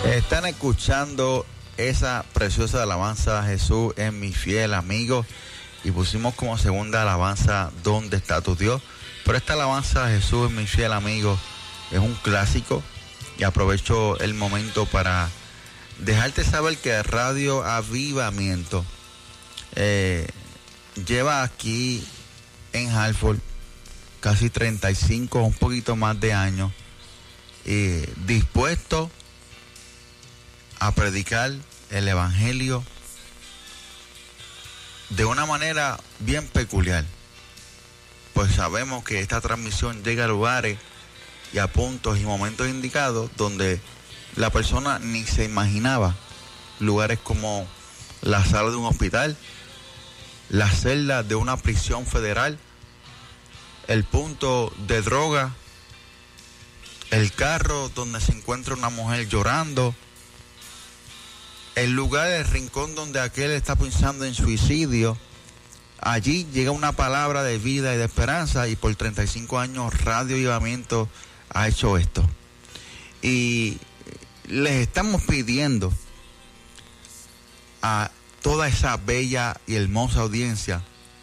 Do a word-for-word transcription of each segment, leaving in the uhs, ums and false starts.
Están escuchando esa preciosa alabanza a Jesús es mi fiel amigo, y pusimos como segunda alabanza ¿Dónde está tu Dios? Pero esta alabanza a Jesús es mi fiel amigo es un clásico, y aprovecho el momento para dejarte saber que Radio Avivamiento eh, lleva aquí en Hartford casi treinta y cinco, un poquito más de años, eh, dispuesto a predicar el evangelio de una manera bien peculiar, pues sabemos que esta transmisión llega a lugares y a puntos y momentos indicados donde la persona ni se imaginaba, lugares como la sala de un hospital, la celda de una prisión federal, el punto de droga, el carro donde se encuentra una mujer llorando, el lugar, el rincón donde aquel está pensando en suicidio. Allí llega una palabra de vida y de esperanza, y por treinta y cinco años Radio Avivamiento ha hecho esto. Y les estamos pidiendo a toda esa bella y hermosa audiencia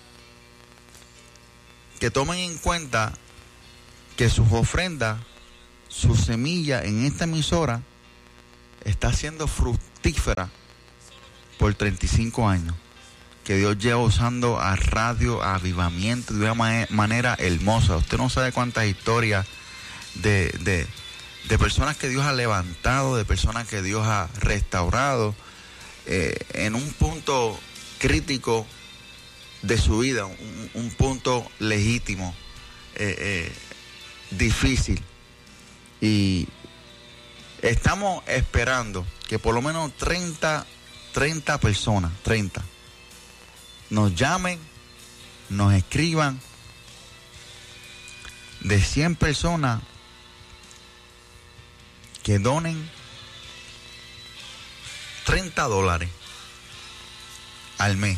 que tomen en cuenta que sus ofrendas, su semilla en esta emisora está siendo fructífera por treinta y cinco años, que Dios lleva usando a Radio Avivamiento de una manera hermosa. Usted no sabe cuántas historias de, de, de personas que Dios ha levantado, de personas que Dios ha restaurado eh, en un punto crítico de su vida, un, un punto legítimo, eh, eh, difícil. Y estamos esperando que por lo menos treinta, treinta personas, treinta, nos llamen, nos escriban. De cien personas que donen treinta dólares al mes,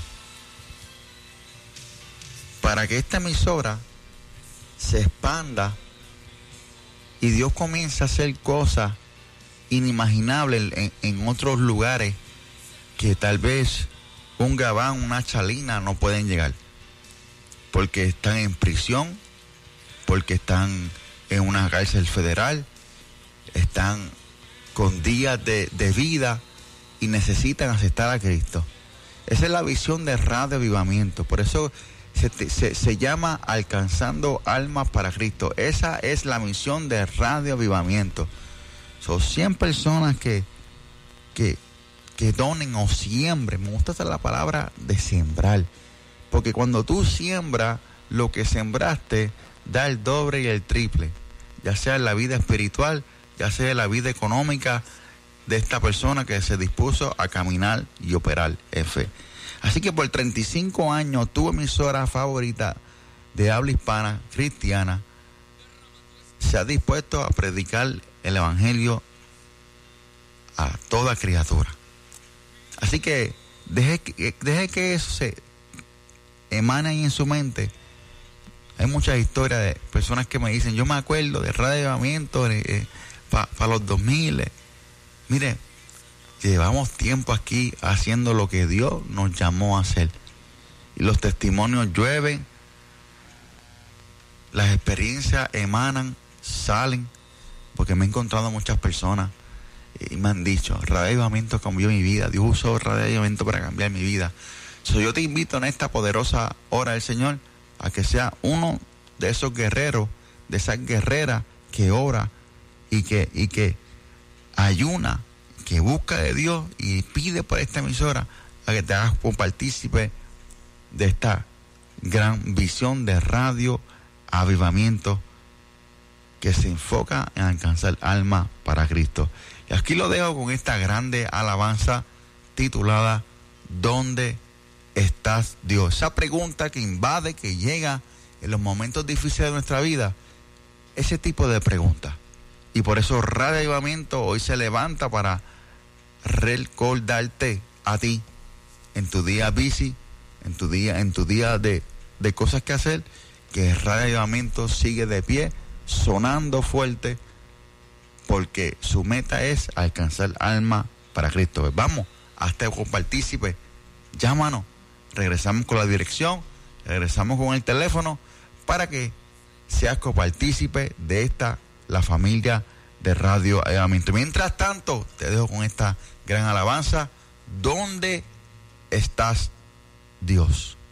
para que esta emisora se expanda y Dios comience a hacer cosas inimaginables en, en otros lugares que tal vez un Gabán, una Chalina no pueden llegar, porque están en prisión, porque están en una cárcel federal, están con días de, de vida y necesitan aceptar a Cristo. Esa es la visión de Radio Avivamiento. Por eso se, se, se llama Alcanzando Almas para Cristo. Esa es la misión de Radio Avivamiento. Son cien personas que, que, que donen o siembren. Me gusta hacer la palabra de sembrar, porque cuando tú siembras, lo que sembraste da el doble y el triple, ya sea en la vida espiritual, ya sea en la vida económica de esta persona que se dispuso a caminar y operar en fe. Así que por treinta y cinco años, tu emisora favorita de habla hispana cristiana se ha dispuesto a predicar el evangelio a toda criatura. Así que deje, deje que eso se emane ahí en su mente. Hay muchas historias de personas que me dicen, yo me acuerdo de Radio Avivamiento eh, para pa los dos mil. Eh. Mire, llevamos tiempo aquí haciendo lo que Dios nos llamó a hacer. Y los testimonios llueven, las experiencias emanan, salen, porque me he encontrado muchas personas y me han dicho, Radio Avivamiento cambió mi vida, Dios usó Radio Avivamiento para cambiar mi vida. So, yo te invito en esta poderosa hora del Señor a que sea uno de esos guerreros, de esas guerreras que ora y que, y que ayuna, que busca de Dios y pide por esta emisora a que te hagas un partícipe de esta gran visión de Radio Avivamiento que se enfoca en alcanzar almas para Cristo. Y aquí lo dejo con esta grande alabanza titulada ¿Dónde estás, Dios? Esa pregunta que invade, que llega en los momentos difíciles de nuestra vida, ese tipo de preguntas. Y por eso Radio Avivamiento hoy se levanta para recordarte a ti en tu día busy, en tu día, en tu día de, de cosas que hacer, que Radio Avivamiento sigue de pie, sonando fuerte, porque su meta es alcanzar alma para Cristo. Vamos, hasta copartícipe, llámanos, regresamos con la dirección, regresamos con el teléfono para que seas copartícipe de esta, la familia de Radio Avivamiento. Mientras tanto, te dejo con esta gran alabanza. ¿Dónde estás, Dios?